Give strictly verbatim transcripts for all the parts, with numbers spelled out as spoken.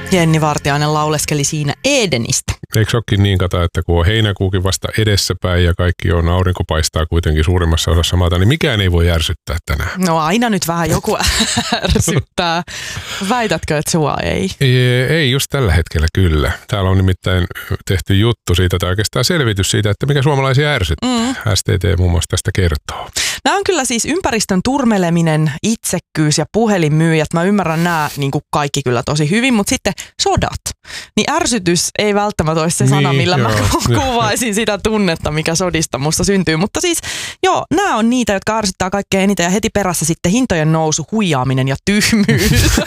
Jenni Vartiainen lauleskeli siinä Edenistä. Eikö se olekin niin, kata, että kun on heinäkuukin vasta edessäpäin ja kaikki on, aurinko paistaa kuitenkin suurimmassa osassa maata, niin mikään ei voi ärsyttää tänään. No aina nyt vähän joku ärsyttää. Väitätkö, että sua ei? Ei, ei just tällä hetkellä kyllä. Täällä on nimittäin tehty juttu siitä, tai oikeastaan selvitys siitä, että mikä suomalaisia ärsyttää. Mm. S T T muun muassa tästä kertoo. Nämä on kyllä siis ympäristön turmeleminen, itsekkyys ja puhelinmyyjät. Mä ymmärrän nämä niin kuin kaikki kyllä tosi hyvin, mutta sitten sodat. Niin ärsytys ei välttämättä ole se sana, niin, millä joo, mä kuvaisin sitä tunnetta, mikä sodista musta syntyy. Mutta siis joo, nämä on niitä, jotka ärsyttää kaikkein eniten ja heti perässä sitten hintojen nousu, huijaaminen ja tyhmyys.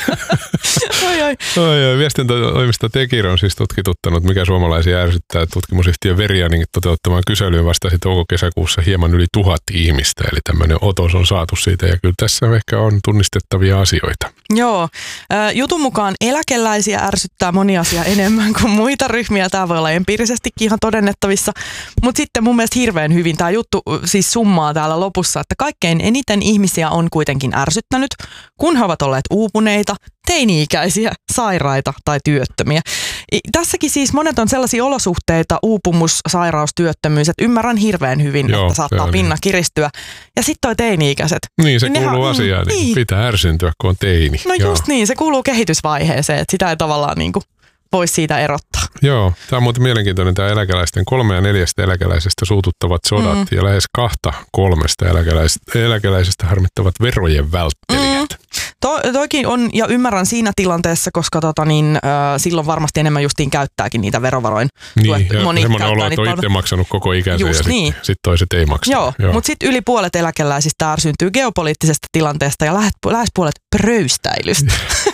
Oi, oi. Oi, oi. Viestintätoimisto Tekir on siis tutkituttanut, mikä suomalaisia ärsyttää. Tutkimusyhtiö Verianin toteuttamaan kyselyyn vastasi touko-kesäkuussa hieman yli tuhat ihmistä. Eli tämmöinen otos on saatu siitä ja kyllä tässä ehkä on tunnistettavia asioita. Joo. Jutun mukaan eläkeläisiä ärsyttää moni asia enemmän kuin muita ryhmiä. Tämä voi olla empiirisestikin ihan todennettavissa. Mutta sitten mun mielestä hirveän hyvin tämä juttu siis summaa täällä lopussa, että kaikkein eniten ihmisiä on kuitenkin ärsyttänyt, kun he ovat olleet uupuneita, teini-ikäisiä, sairaita tai työttömiä. Tässäkin siis monet on sellaisia olosuhteita, uupumus, sairaus, työttömyys, että ymmärrän hirveän hyvin, Joo, että saattaa pinna niin. kiristyä. Ja sitten toi teini-ikäiset. Niin, se niin kuuluu nehän, asiaan, niin. niin pitää ärsyntyä, kun on teini. No Joo. just niin, se kuuluu kehitysvaiheeseen, että sitä ei tavallaan niin kuin voisi siitä erottaa. Joo, tämä on muuten mielenkiintoinen tämä eläkeläisten kolme ja neljästä eläkeläisestä suututtavat sodat mm. ja lähes kahta kolmesta eläkeläisestä, eläkeläisestä harmittavat verojen välttelijät. Mm. To, toikin on, ja ymmärrän siinä tilanteessa, koska tota niin, äh, silloin varmasti enemmän justiin käyttääkin niitä verovaroin. Niin, ja semmoinen olo, että on itse maksanut koko ikänsä ja sitten niin. sit toiset ei maksa. Joo, Joo. mutta sitten yli puolet eläkeläisistä ärsyntyy geopoliittisesta tilanteesta ja lähes, lähes puolet pröystäilystä.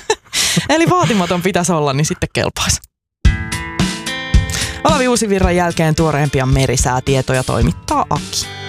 Eli vaatimaton pitäisi olla, niin sitten kelpaisi. Olavi Uusivirran jälkeen tuoreempia merisäätietoja toimittaa Aki.